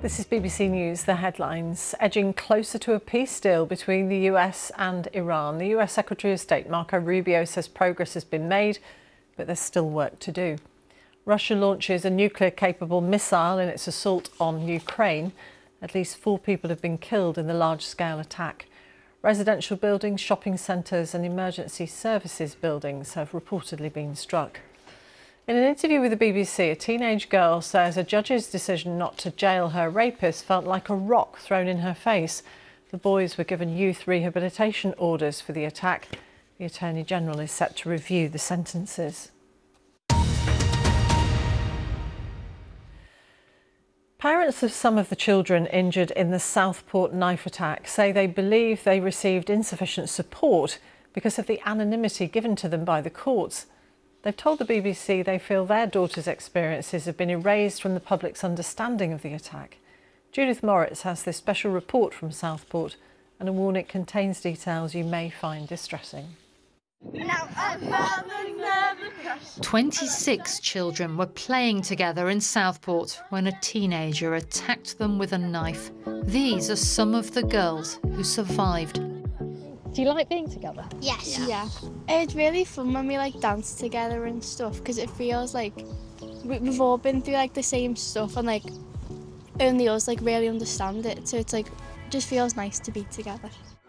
This is BBC News, the headlines. Edging closer to a peace deal between the US and Iran. The US Secretary of State Marco Rubio says progress has been made, but there's still work to do. Russia launches a nuclear-capable missile in its assault on Ukraine. At least 4 people have been killed in the large-scale attack. Residential buildings, shopping centres and emergency services buildings have reportedly been struck. In an interview with the BBC, a teenage girl says a judge's decision not to jail her rapist felt like a rock thrown in her face. The boys were given youth rehabilitation orders for the attack. The Attorney General is set to review the sentences. Parents of some of the children injured in the Southport knife attack say they believe they received insufficient support because of the anonymity given to them by the courts. They've told the BBC they feel their daughters' experiences have been erased from the public's understanding of the attack. Judith Moritz has this special report from Southport and a warning it contains details you may find distressing. 26 children were playing together in Southport when a teenager attacked them with a knife. These are some of the girls who survived. Do you like being together? Yes. Yeah. It's really fun when we dance together and stuff because it feels like we've all been through the same stuff and only us really understand it. So it's just feels nice to be together.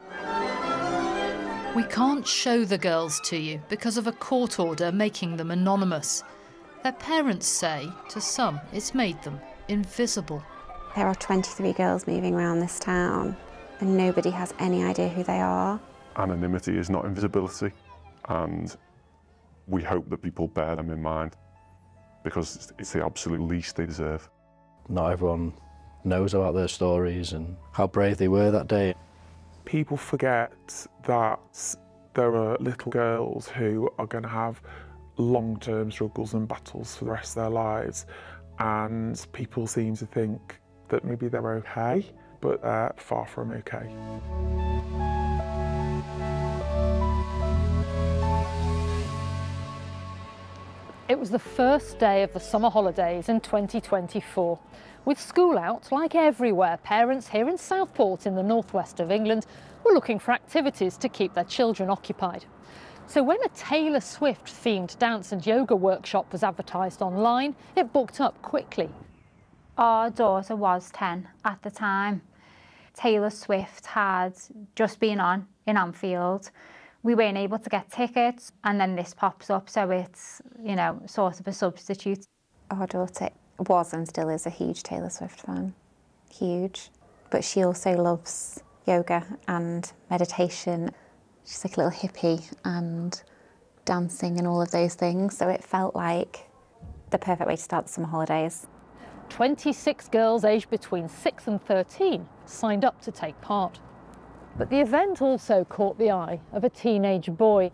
We can't show the girls to you because of a court order making them anonymous. Their parents say, to some, it's made them invisible. There are 23 girls moving around this town and nobody has any idea who they are. Anonymity is not invisibility, and we hope that people bear them in mind because it's the absolute least they deserve. Not everyone knows about their stories and how brave they were that day. People forget that there are little girls who are going to have long-term struggles and battles for the rest of their lives, and people seem to think that maybe they're okay, but they're far from okay. It was the first day of the summer holidays in 2024. With school out, like everywhere, parents here in Southport in the northwest of England were looking for activities to keep their children occupied. So when a Taylor Swift-themed dance and yoga workshop was advertised online, it booked up quickly. Our daughter was 10 at the time. Taylor Swift had just been on in Anfield. We weren't able to get tickets, and then this pops up, so it's, sort of a substitute. Our daughter was and still is a huge Taylor Swift fan, huge. But she also loves yoga and meditation. She's like a little hippie and dancing and all of those things, so it felt like the perfect way to start the summer holidays. 26 girls aged between 6 and 13 signed up to take part. But the event also caught the eye of a teenage boy.